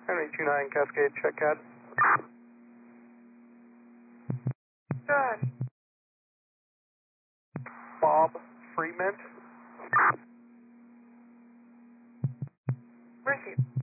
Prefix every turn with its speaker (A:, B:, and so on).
A: Henry 29 Cascade, check CAD.
B: Good.
A: Bob Freeman.
B: Ricky.